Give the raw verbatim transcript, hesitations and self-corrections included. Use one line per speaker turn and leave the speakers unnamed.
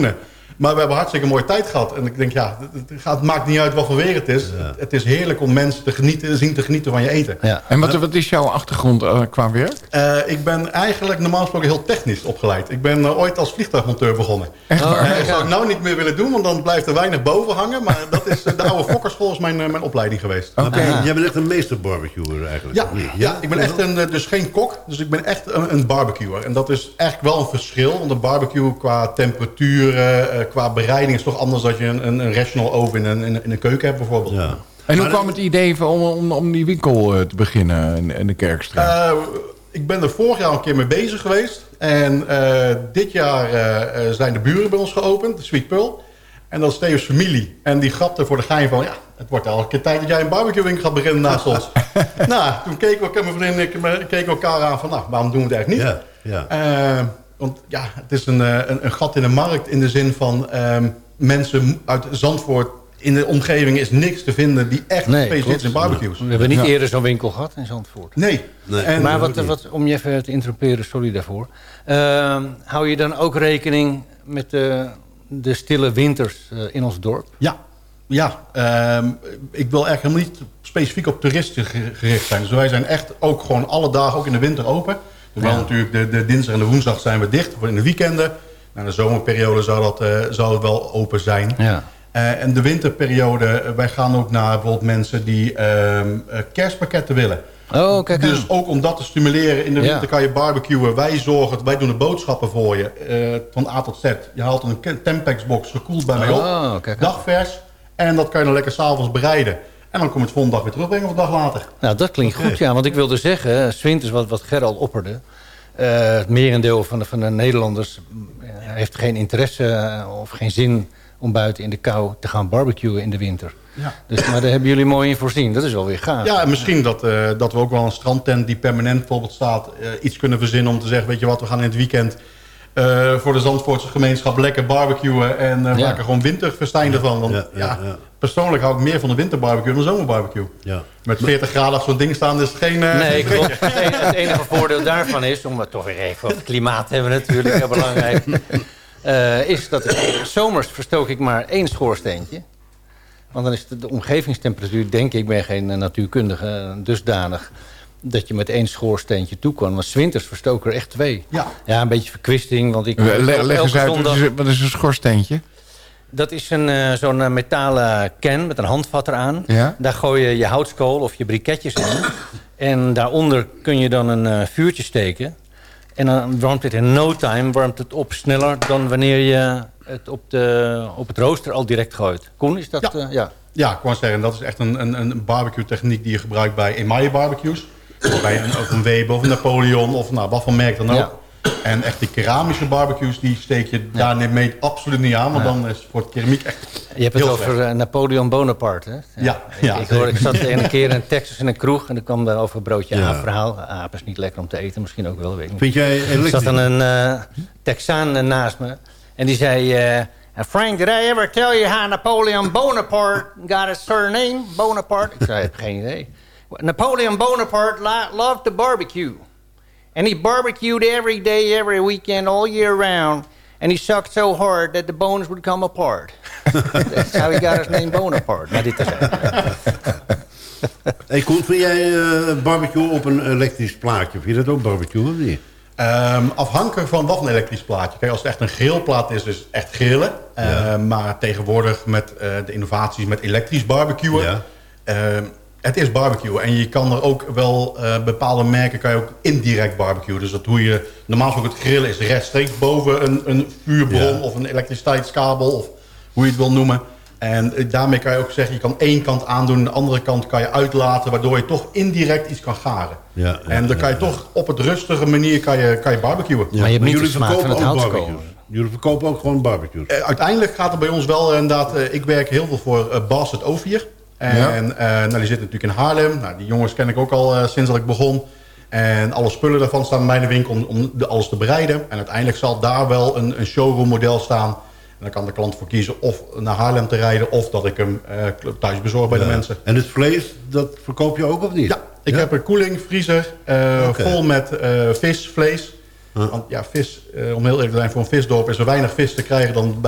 seizoenen. Maar we hebben hartstikke mooie tijd gehad. En ik denk, ja, het, gaat, het maakt niet uit wat voor weer het is. Ja. Het is heerlijk om mensen te genieten, zien te genieten van je eten.
Ja. En wat, wat is jouw achtergrond uh, qua werk?
Uh, ik ben eigenlijk normaal gesproken heel technisch opgeleid. Ik ben uh, ooit als vliegtuigmonteur begonnen.
Echt waar?
Uh, dat zou ik nou niet meer willen doen, want dan blijft er weinig boven hangen. Maar dat is uh, de oude Fokkerschool is mijn, uh, mijn opleiding geweest.
Oké. Okay. Jij bent echt een meester barbecuer eigenlijk.
Ja, ja, ja, ik ben echt een, dus geen kok. Dus ik ben echt een, een barbecuer. En dat is eigenlijk wel een verschil. Want een barbecue qua temperatuur, uh, qua bereiding is toch anders dan je een, een, een rational oven in een, in een keuken hebt bijvoorbeeld. Ja.
En hoe kwam het idee om, om, om die winkel uh, te beginnen in, in de Kerkstraat?
Uh, ik ben er vorig jaar een keer mee bezig geweest. En uh, dit jaar uh, zijn de buren bij ons geopend, de Sweet Pearl. En dat is Theo's familie. En die grapte voor de gein van, ja, het wordt al een keer tijd dat jij een barbecuewinkel gaat beginnen naast ons. Nou, toen keken we, mijn vriendin en ik keken elkaar aan van, nou, waarom doen we het eigenlijk niet? Ja, ja. Uh, want ja, het is een, een, een gat in de markt in de zin van um, mensen uit Zandvoort. In de omgeving is niks te vinden die echt nee, specifiek is in barbecues.
We hebben niet ja. eerder zo'n winkel gehad in Zandvoort.
Nee.
nee. En, maar wat, wat, om je even te interromperen, sorry daarvoor. Uh, hou je dan ook rekening met de, de stille winters uh, in ons dorp?
Ja. Ja, uh, ik wil echt helemaal niet specifiek op toeristen gericht zijn. Dus wij zijn echt ook gewoon alle dagen, ook in de winter, open. Terwijl ja. natuurlijk de, de dinsdag en de woensdag zijn we dicht. Voor in de weekenden. Na de zomerperiode zou, dat, uh, zou het wel open zijn. Ja. Uh, en de winterperiode, uh, wij gaan ook naar bijvoorbeeld mensen die uh, uh, kerstpakketten willen.
Oh, kijk
dus ook om dat te stimuleren, in de winter ja. kan je barbecuen. Wij zorgen, wij doen de boodschappen voor je. Uh, van A tot Z. Je haalt een Tempex-box gekoeld bij mij op.
Oh, kijk,
dagvers. En dat kan je dan lekker s'avonds bereiden. En dan kom je het volgende dag weer terugbrengen of een dag later.
Nou, dat klinkt okay. goed, ja. Want ik wilde zeggen, 's winters wat, wat Gerald opperde. Uh, het merendeel van de, van de Nederlanders heeft geen interesse uh, of geen zin om buiten in de kou te gaan barbecuen in de winter. Ja. Dus, maar daar hebben jullie mooi in voorzien. Dat is wel weer gaaf.
Ja, en misschien dat, uh, dat we ook wel een strandtent die permanent bijvoorbeeld staat, uh, iets kunnen verzinnen om te zeggen, weet je wat, we gaan in het weekend uh, voor de Zandvoortse gemeenschap lekker barbecuen en uh, ja. maken gewoon winterfestijn ervan. Want, ja, ja, ja. Persoonlijk hou ik meer van de winterbarbecue dan de zomerbarbecue. Ja. Met veertig graden op zo'n ding staan is geen... Uh,
nee, geen klopt. Het enige voordeel daarvan is, om het toch weer even over het klimaat te hebben natuurlijk, heel belangrijk, uh, is dat ik, zomers verstook ik maar één schoorsteentje. Want dan is de, de omgevingstemperatuur, denk ik, ik ben geen uh, natuurkundige, dusdanig dat je met één schoorsteentje toe kan. Maar 's winters verstook er echt twee. Ja, ja een beetje verkwisting. Want ik
Le leg eens uit, zondag, wat, is, wat is een schoorsteentje?
Dat is een, uh, zo'n uh, metalen can met een handvat eraan. Ja? Daar gooi je je houtskool of je briketjes in. En daaronder kun je dan een uh, vuurtje steken. En dan warmt het in no time warmt het op sneller dan wanneer je het op, de, op het rooster al direct gooit. Koen, is dat?
Ja,
uh, ja.
ja ik wou zeggen, dat is echt een, een, een barbecue techniek die je gebruikt bij Emaille barbecues. Bij een, of een Weber of een Napoleon of nou, wat voor merk dan ook. Ja. En echt die keramische barbecues, die steek je ja. daar mee absoluut niet aan. Want ja. dan is voor het keramiek echt
Je hebt het over uh, Napoleon Bonaparte, hè?
Ja.
ja.
ja
ik, hoor, ik zat een keer in Texas in een kroeg en er kwam daar over een broodje ja. aapverhaal. Aap is niet lekker om te eten, misschien ook wel, weet ik niet.
Vind jij
er zat dan een uh, Texaan uh, naast me en die zei... Uh, Frank, did I ever tell you how Napoleon Bonaparte got his surname, Bonaparte? Ik zei, ik heb geen idee. Napoleon Bonaparte loved to barbecue. And he barbecued every day, every weekend, all year round. And he sucked so hard that the bones would come apart. That's how he got his name Bonaparte. Maar dit is eigenlijk.
Hey Koen, vind jij uh, barbecue op een elektrisch plaatje? Vind je dat ook barbecue of niet?
Um, afhankelijk van wat een elektrisch plaatje. Kijk, als het echt een grillplaat is, is echt grillen. Ja. Uh, maar tegenwoordig met uh, de innovaties met elektrisch barbecuen... Ja. Uh, het is barbecue en je kan er ook wel uh, bepaalde merken kan je ook indirect barbecue. Dus dat hoe je normaal ook het grillen is rechtstreeks boven een, een vuurbron ja. of een elektriciteitskabel of hoe je het wil noemen. En uh, daarmee kan je ook zeggen, je kan één kant aandoen, de andere kant kan je uitlaten, waardoor je toch indirect iets kan garen. Ja, ja, en dan kan je ja, toch op het rustige manier kan je, kan je barbecuen.
Ja, maar je hebt niet jullie verkopen van het ook
barbecues. Jullie verkopen ook gewoon barbecues.
Uh, uiteindelijk gaat het bij ons wel inderdaad, uh, ik werk heel veel voor uh, Basset O vier. En ja. uh, nou, die zit natuurlijk in Haarlem. Nou, die jongens ken ik ook al uh, sinds dat ik begon. En alle spullen daarvan staan bij mij in de winkel om, om de, alles te bereiden. En uiteindelijk zal daar wel een, een showroom model staan. En dan kan de klant voor kiezen of naar Haarlem te rijden... of dat ik hem uh, thuis bezorg bij ja. de mensen.
En het vlees, dat verkoop je ook of niet?
Ja, ik ja? heb een koeling, vriezer, uh, okay. vol met uh, vis, vlees. Huh? Want ja, vis, uh, om heel eerlijk te zijn, voor een visdorp is er weinig vis te krijgen dan bij